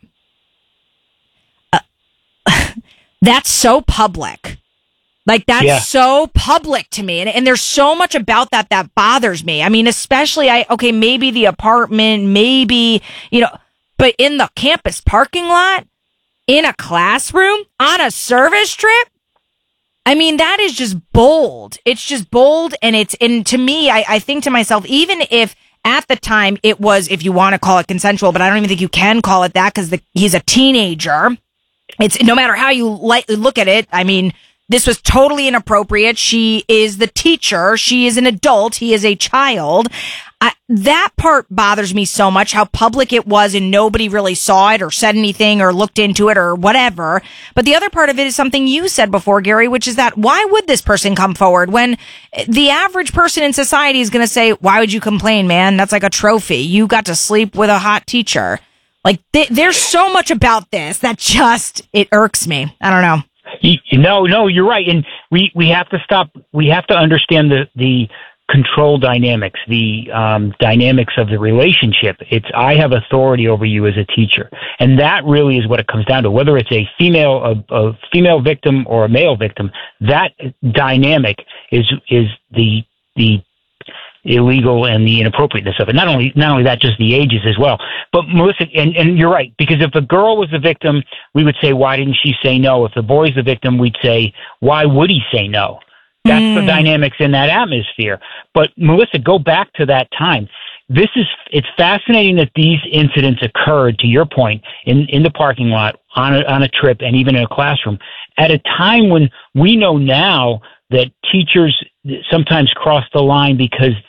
Speaker 1: That's so public. That's so public to me. And there's so much about that bothers me. I mean, especially, maybe the apartment, maybe, but in the campus parking lot, in a classroom, on a service trip, I mean, that is just bold. It's just bold. And to me, I think to myself, even if at the time it was, if you want to call it consensual, but I don't even think you can call it that because he's a teenager. It's no matter how you look at it. I mean, this was totally inappropriate. She is the teacher. She is an adult. He is a child. That part bothers me so much, how public it was and nobody really saw it or said anything or looked into it or whatever. But the other part of it is something you said before, Gary, which is that why would this person come forward when the average person in society is going to say, why would you complain, man? That's like a trophy. You got to sleep with a hot teacher. There's so much about this that it irks me. I don't know.
Speaker 5: No, you're right. And we have to stop. We have to understand the control dynamics, the dynamics of the relationship. It's I have authority over you as a teacher, and that really is what it comes down to. Whether it's a female victim or a male victim, that dynamic is the illegal and the inappropriateness of it. Not only that, just the ages as well. But Melissa, and you're right, because if a girl was the victim, we would say, why didn't she say no? If the boy's the victim, we'd say, why would he say no? That's the dynamics in that atmosphere. But Melissa, go back to that time. It's fascinating that these incidents occurred, to your point, in the parking lot, on a trip, and even in a classroom, at a time when we know now that teachers sometimes cross the line because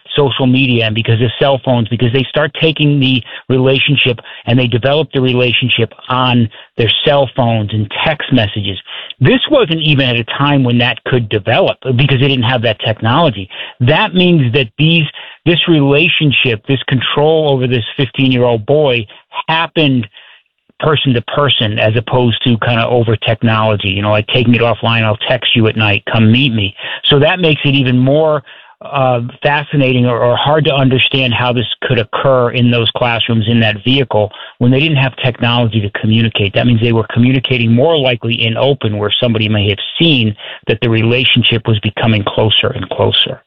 Speaker 5: social media and because of cell phones, because they start taking the relationship and they develop the relationship on their cell phones and text messages. This wasn't even at a time when that could develop because they didn't have that technology. That means that this relationship, this control over this 15-year-old boy happened person to person as opposed to kind of over technology, like taking it offline, I'll text you at night, come meet me. So that makes it even more fascinating or hard to understand how this could occur in those classrooms in that vehicle when they didn't have technology to communicate. That means they were communicating more likely in open where somebody may have seen that the relationship was becoming closer and closer.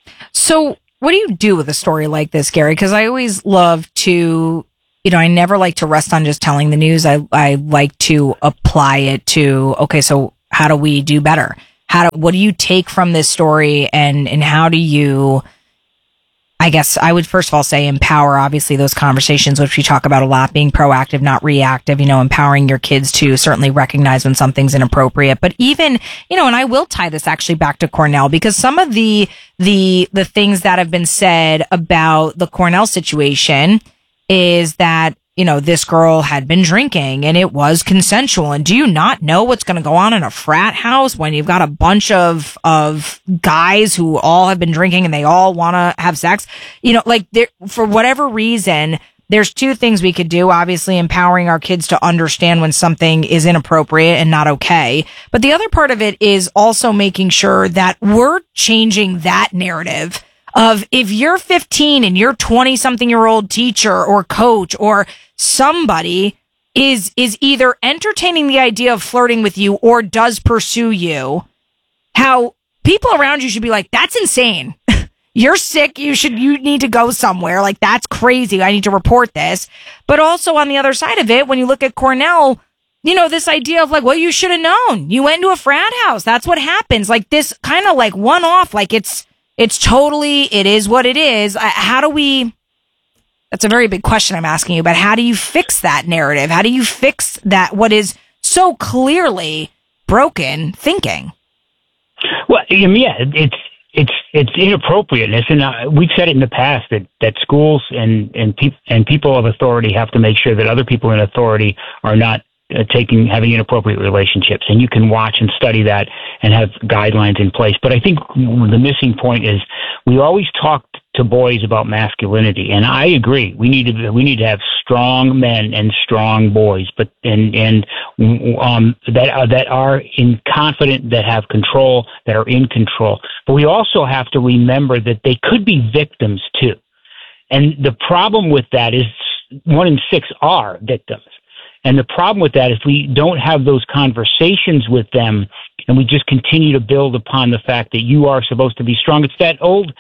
Speaker 1: So what do you do with a story like this, Gary? Because I always love to, I never like to rest on just telling the news. I like to apply it to, okay, so how do we do better? What do you take from this story and how do you, I guess I would first of all say empower, obviously, those conversations, which we talk about a lot, being proactive, not reactive, empowering your kids to certainly recognize when something's inappropriate. But even, and I will tie this actually back to Cornell because some of the things that have been said about the Cornell situation is that, this girl had been drinking and it was consensual. And do you not know what's going to go on in a frat house when you've got a bunch of guys who all have been drinking and they all want to have sex? For whatever reason, there's two things we could do. Obviously, empowering our kids to understand when something is inappropriate and not okay. But the other part of it is also making sure that we're changing that narrative of if you're 15 and your 20-something-year-old teacher or coach or somebody is either entertaining the idea of flirting with you or does pursue you, how people around you should be like, that's insane. You're sick. You need to go somewhere. Like, that's crazy. I need to report this. But also on the other side of it, when you look at Cornell, this idea of like, well, you should have known. You went to a frat house. That's what happens. Like this kind of like one off, like it is what it is. That's a very big question I'm asking you, but how do you fix that narrative? How do you fix that, what is so clearly broken thinking?
Speaker 5: Well, yeah, it's inappropriateness. And we've said it in the past that schools and people of authority have to make sure that other people in authority are not having inappropriate relationships, and you can watch and study that and have guidelines in place. But I think the missing point is we always talk to boys about masculinity, and I agree. We need to have strong men and strong boys, but that are confident, that have control, that are in control. But we also have to remember that they could be victims too, and the problem with that is 1 in 6 are victims. And the problem with that is we don't have those conversations with them, and we just continue to build upon the fact that you are supposed to be strong. It's that old,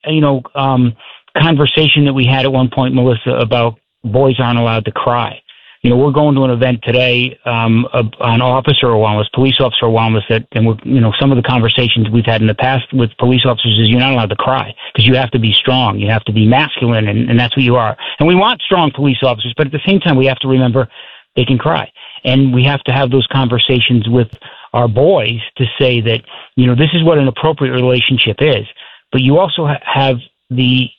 Speaker 5: conversation that we had at one point, Melissa, about boys aren't allowed to cry. We're going to an event today on officer wellness, police officer wellness, some of the conversations we've had in the past with police officers is you're not allowed to cry because you have to be strong. You have to be masculine, and that's what you are. And we want strong police officers, but at the same time, we have to remember they can cry. And we have to have those conversations with our boys to say that, this is what an appropriate relationship is. But you also have we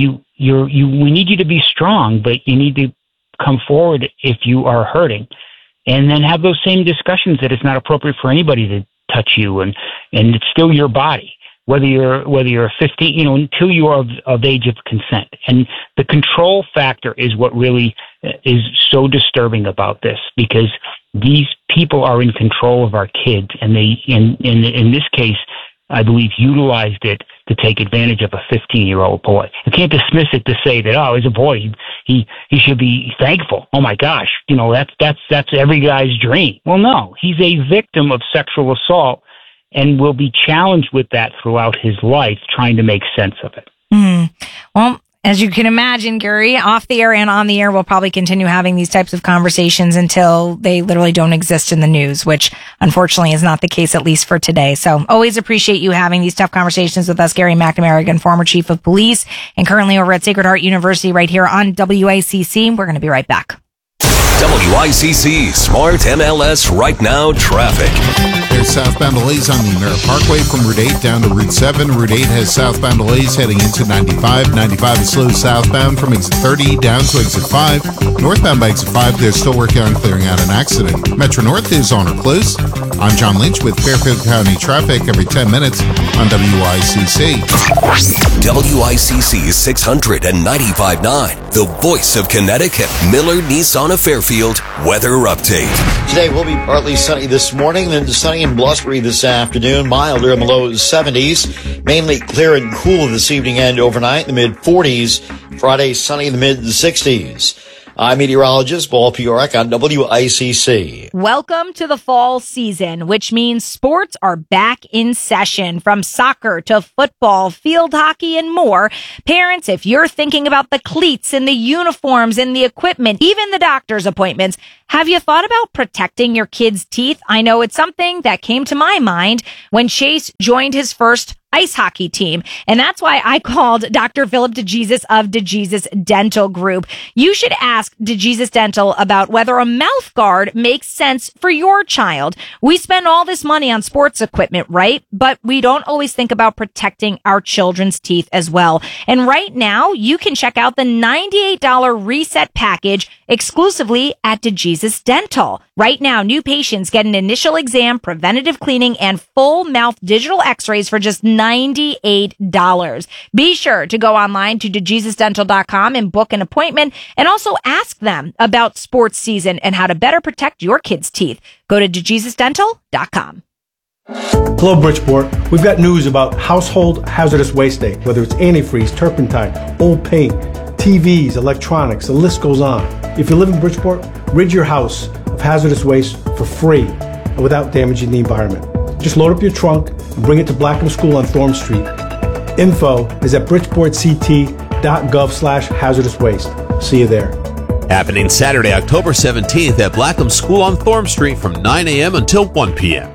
Speaker 5: need you to be strong, but you need to come forward if you are hurting. And then have those same discussions that it's not appropriate for anybody to touch you and it's still your body. Whether you're 15, until you are of age of consent. And the control factor is what really is so disturbing about this, because these people are in control of our kids, and they, in this case, I believe, utilized it to take advantage of a 15-year-old boy. You can't dismiss it to say that, he's a boy, he should be thankful. Oh my gosh, that's every guy's dream. Well, no, he's a victim of sexual assault, and will be challenged with that throughout his life, trying to make sense of it.
Speaker 1: Well, as you can imagine, Gary, off the air and on the air, we'll probably continue having these types of conversations until they literally don't exist in the news, which unfortunately is not the case, at least for today. So always appreciate you having these tough conversations with us, Gary McNamara, again, former chief of police and currently over at Sacred Heart University right here on WICC. We're going to be right back.
Speaker 3: WICC Smart MLS Right Now Traffic.
Speaker 4: There's southbound delays on the Merritt Parkway from Route 8 down to Route 7. Route 8 has southbound delays heading into 95. 95 is slow southbound from exit 30 down to exit 5. Northbound by exit 5, they're still working on clearing out an accident. Metro North is on or close. I'm John Lynch with Fairfield County traffic every 10 minutes on WICC.
Speaker 3: WICC 695.9, the voice of Connecticut. Miller Nissan of Fairfield weather update.
Speaker 6: Today will be partly sunny this morning, then sunny and blustery this afternoon, milder in the low 70s, mainly clear and cool this evening and overnight in the mid-40s. Friday, sunny in the mid-60s. I'm meteorologist Paul Piorek on WICC.
Speaker 1: Welcome to the fall season, which means sports are back in session. From soccer to football, field hockey, and more. Parents, if you're thinking about the cleats and the uniforms and the equipment, even the doctor's appointments, have you thought about protecting your kids' teeth? I know it's something that came to my mind when Chase joined his first ice hockey team. And that's why I called Dr. Philip DeJesus of DeJesus Dental Group. You should ask DeJesus Dental about whether a mouth guard makes sense for your child. We spend all this money on sports equipment, right? But we don't always think about protecting our children's teeth as well. And right now, you can check out the $98 reset package exclusively at DeJesus Dental. Right now, new patients get an initial exam, preventative cleaning, and full mouth digital x-rays for just $98. Be sure to go online to DeJesusDental.com and book an appointment, and also ask them about sports season and how to better protect your kids' teeth. Go to DeJesusDental.com.
Speaker 8: Hello, Bridgeport. We've got news about Household Hazardous Waste Day. Whether it's antifreeze, turpentine, old paint, TVs, electronics, the list goes on. If you live in Bridgeport, rid your house of hazardous waste for free and without damaging the environment. Just load up your trunk and bring it to Blackham School on Thorne Street. Info is at bridgeportct.gov/hazardous waste. See you there.
Speaker 23: Happening Saturday, October 17th at Blackham School on Thorne Street from 9 a.m. until 1 p.m.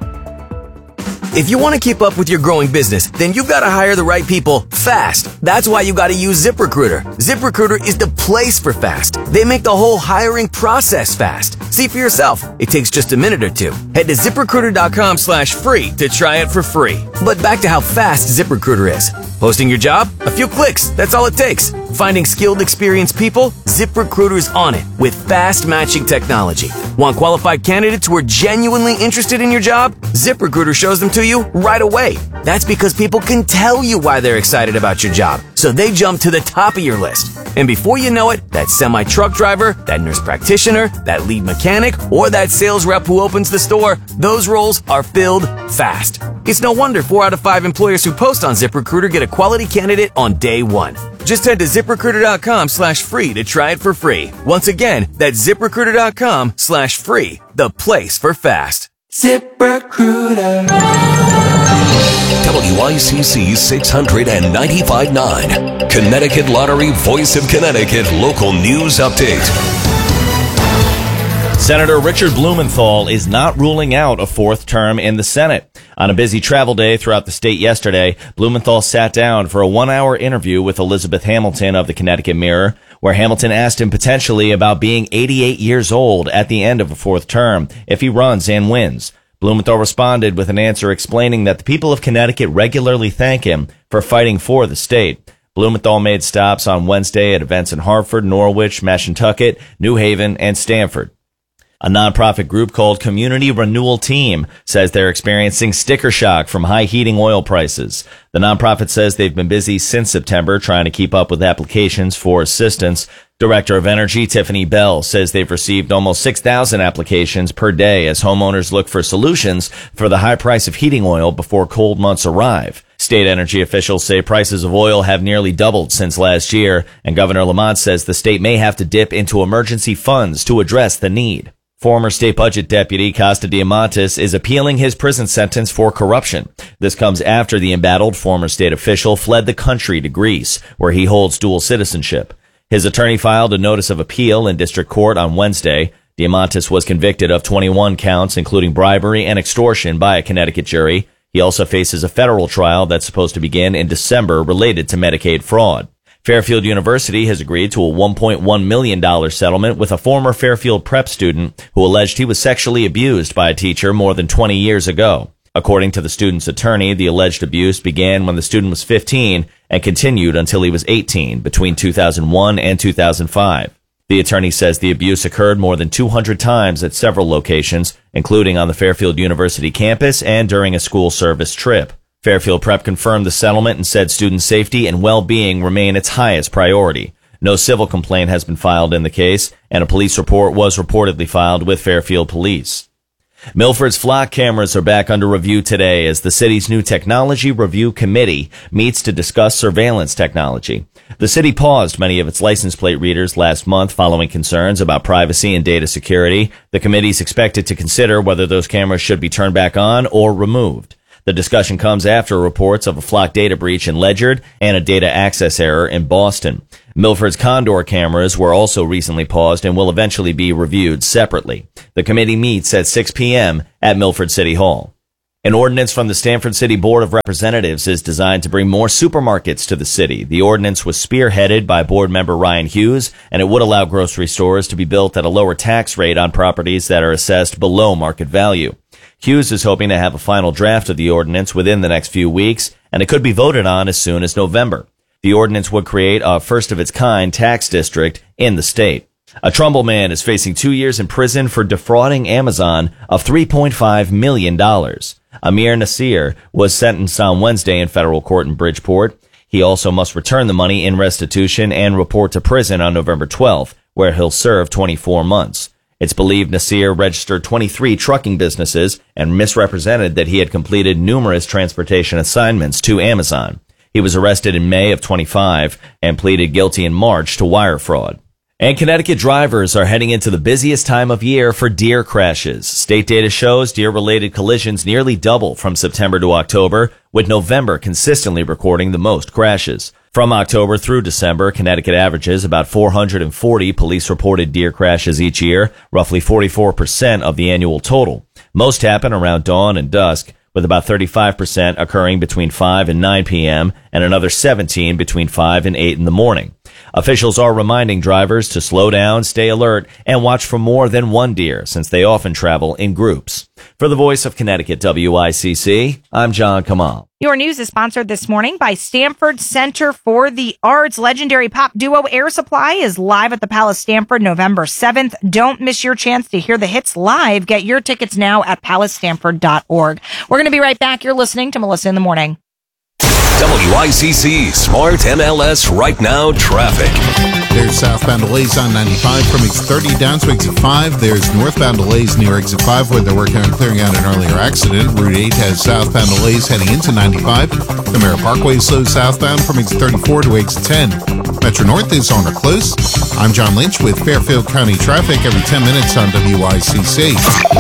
Speaker 13: If you want to keep up with your growing business, then you've got to hire the right people fast. That's why you got to use ZipRecruiter. ZipRecruiter is the place for fast. They make the whole hiring process fast. See for yourself. It takes just a minute or two. Head to ZipRecruiter.com/free to try it for free. But back to how fast ZipRecruiter is. Posting your job? A few clicks. That's all it takes. Finding skilled, experienced people? ZipRecruiter's on it with fast matching technology. Want qualified candidates who are genuinely interested in your job? ZipRecruiter shows them to you right away. That's because people can tell you why they're excited about your job, so they jump to the top of your list. And before you know it, that semi-truck driver, that nurse practitioner, that lead mechanic, or that sales rep who opens the store, those roles are filled fast. It's no wonder 4 out of 5 employers who post on ZipRecruiter get a quality candidate on day one. Just head to ZipRecruiter.com/free to try it for free. Once again, that's ZipRecruiter.com/free, the place for fast.
Speaker 3: ZipRecruiter. WICC 695.9, Connecticut Lottery, voice of Connecticut, local news update.
Speaker 19: Senator Richard Blumenthal is not ruling out a fourth term in the Senate. On a busy travel day throughout the state yesterday, Blumenthal sat down for a 1-hour interview with Elizabeth Hamilton of the Connecticut Mirror, where Hamilton asked him potentially about being 88 years old at the end of a fourth term if he runs and wins. Blumenthal responded with an answer explaining that the people of Connecticut regularly thank him for fighting for the state. Blumenthal made stops on Wednesday at events in Hartford, Norwich, Mashantucket, New Haven, and Stamford. A nonprofit group called Community Renewal Team says they're experiencing sticker shock from high heating oil prices. The nonprofit says they've been busy since September trying to keep up with applications for assistance. Director of Energy Tiffany Bell says they've received almost 6,000 applications per day as homeowners look for solutions for the high price of heating oil before cold months arrive. State energy officials say prices of oil have nearly doubled since last year, and Governor Lamont says the state may have to dip into emergency funds to address the need. Former state budget deputy Costa Diamantis is appealing his prison sentence for corruption. This comes after the embattled former state official fled the country to Greece, where he holds dual citizenship. His attorney filed a notice of appeal in district court on Wednesday. Diamantis was convicted of 21 counts, including bribery and extortion by a Connecticut jury. He also faces a federal trial that's supposed to begin in December related to Medicaid fraud. Fairfield University has agreed to a $1.1 million settlement with a former Fairfield prep student who alleged he was sexually abused by a teacher more than 20 years ago. According to the student's attorney, the alleged abuse began when the student was 15 and continued until he was 18 between 2001 and 2005. The attorney says the abuse occurred more than 200 times at several locations, including on the Fairfield University campus and during a school service trip. Fairfield Prep confirmed the settlement and said student safety and well-being remain its highest priority. No civil complaint has been filed in the case, and a police report was reportedly filed with Fairfield Police. Milford's flock cameras are back under review today as the city's new Technology Review Committee meets to discuss surveillance technology. The city paused many of its license plate readers last month following concerns about privacy and data security. The committee is expected to consider whether those cameras should be turned back on or removed. The discussion comes after reports of a flock data breach in Ledyard and a data access error in Boston. Milford's Condor cameras were also recently paused and will eventually be reviewed separately. The committee meets at 6 p.m. at Milford City Hall. An ordinance from the Stamford City Board of Representatives is designed to bring more supermarkets to the city. The ordinance was spearheaded by board member Ryan Hughes, and it would allow grocery stores to be built at a lower tax rate on properties that are assessed below market value. Hughes is hoping to have a final draft of the ordinance within the next few weeks, and it could be voted on as soon as November. The ordinance would create a first-of-its-kind tax district in the state. A Trumbull man is facing 2 years in prison for defrauding Amazon of $3.5 million. Amir Nasir was sentenced on Wednesday in federal court in Bridgeport. He also must return the money in restitution and report to prison on November 12th, where he'll serve 24 months. It's believed Nasir registered 23 trucking businesses and misrepresented that he had completed numerous transportation assignments to Amazon. He was arrested in May of 25 and pleaded guilty in March to wire fraud. And Connecticut drivers are heading into the busiest time of year for deer crashes. State data shows deer-related collisions nearly double from September to October, with November consistently recording the most crashes. From October through December, Connecticut averages about 440 police-reported deer crashes each year, roughly 44% of the annual total. Most happen around dawn and dusk, with about 35% occurring between 5 and 9 p.m. and another 17 between 5 and 8 in the morning. Officials are reminding drivers to slow down, stay alert, and watch for more than one deer, since they often travel in groups. For the Voice of Connecticut, WICC, I'm John Kamal.
Speaker 1: Your news is sponsored this morning by Stamford Center for the Arts. Legendary pop duo Air Supply is live at the Palace Stamford November 7th. Don't miss your chance to hear the hits live. Get your tickets now at palacestamford.org. We're going to be right back. You're listening to Melissa in the Morning.
Speaker 3: WICC Smart MLS Right Now Traffic.
Speaker 4: There's southbound delays on 95 from exit 30 down to exit 5. There's northbound delays near exit 5 where they're working on clearing out an earlier accident. Route 8 has southbound delays heading into 95. The Merritt Parkway is slow southbound from exit 34 to exit 10. Metro North is on or close. I'm John Lynch with Fairfield County traffic every 10 minutes on WICC.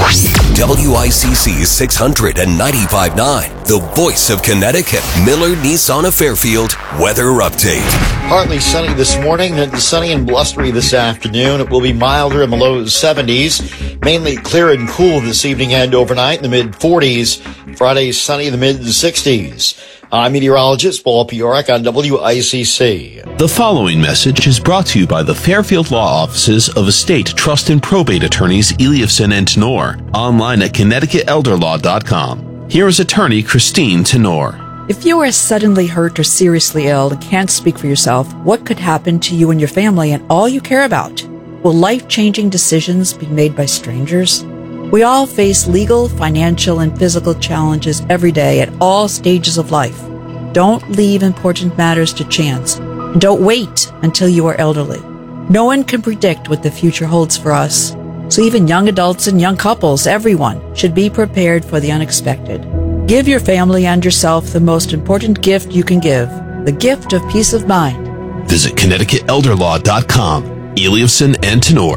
Speaker 3: WICC 695.9, the voice of Connecticut. Miller Nissan of Fairfield weather update.
Speaker 6: Partly sunny this morning, then sunny and blustery this afternoon. It will be milder in the low 70s, mainly clear and cool this evening and overnight in the mid 40s. Friday sunny in the mid 60s. I'm meteorologist Paul Piorek on WICC.
Speaker 23: The following message is brought to you by the Fairfield Law Offices of Estate, Trust, and Probate Attorneys Eliasson and Tenor, online at ConnecticutElderLaw.com. Here is attorney Christine Tenor.
Speaker 9: If you are suddenly hurt or seriously ill and can't speak for yourself, what could happen to you and your family and all you care about? Will life-changing decisions be made by strangers? We all face legal, financial, and physical challenges every day at all stages of life. Don't leave important matters to chance. And don't wait until you are elderly. No one can predict what the future holds for us. So even young adults and young couples, everyone, should be prepared for the unexpected. Give your family and yourself the most important gift you can give, the gift of peace of mind.
Speaker 23: Visit ConnecticutElderLaw.com. Eliasson and Tenor,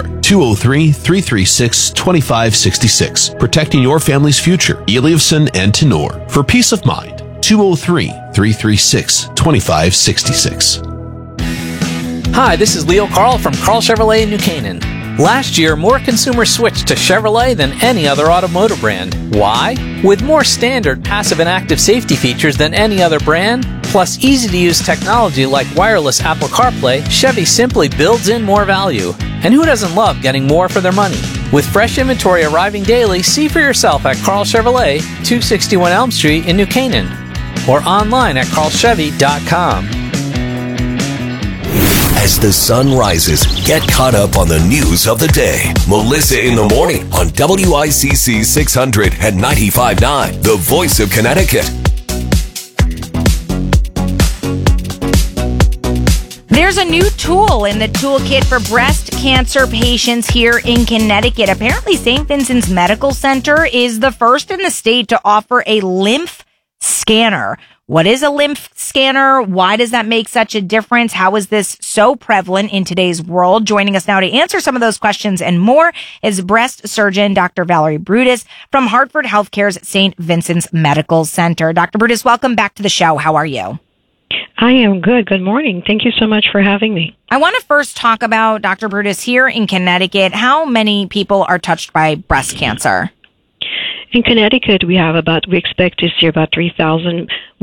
Speaker 23: 203-336-2566. Protecting your family's future. Eliasson and Tenor. For peace of mind, 203-336-2566.
Speaker 11: Hi, this is Leo Carl from Carl Chevrolet in New Canaan. Last year, more consumers switched to Chevrolet than any other automotive brand. Why? With more standard passive and active safety features than any other brand, plus easy-to-use technology like wireless Apple CarPlay, Chevy simply builds in more value. And who doesn't love getting more for their money? With fresh inventory arriving daily, see for yourself at Carl Chevrolet, 261 Elm Street in New Canaan, or online at carlchevy.com.
Speaker 3: As the sun rises, get caught up on the news of the day. Melissa in the Morning on WICC 600 and 95.9, the voice of Connecticut.
Speaker 1: There's a new tool in the toolkit for breast cancer patients here in Connecticut. Apparently, St. Vincent's Medical Center is the first in the state to offer a lymph scanner. What is a lymph scanner? Why does that make such a difference? How is this so prevalent in today's world? Joining us now to answer some of those questions and more is breast surgeon Dr. Valerie Brutus from Hartford Healthcare's St. Vincent's Medical Center. Dr. Brutus, welcome back to the show. How are you?
Speaker 12: I am good. Good morning. Thank you so much for having me.
Speaker 1: I want to first talk about, Dr. Brutus, here in Connecticut, how many people are touched by breast cancer?
Speaker 12: In Connecticut, we expect to see about 3,000